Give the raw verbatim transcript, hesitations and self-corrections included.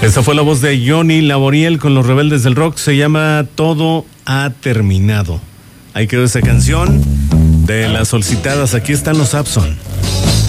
Esta fue la voz de Johnny Laboriel con los Rebeldes del Rock. Se llama Todo ha terminado. Ahí quedó esa canción de las solicitadas. Aquí están los Abson.